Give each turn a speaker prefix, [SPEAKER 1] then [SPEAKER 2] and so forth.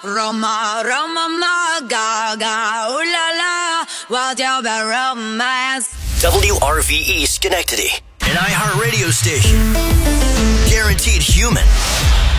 [SPEAKER 1] Roma, Roma, ma, gaga, ooh la la, what's your romance?
[SPEAKER 2] WRVE Schenectady, an iHeartRadio station. Guaranteed human.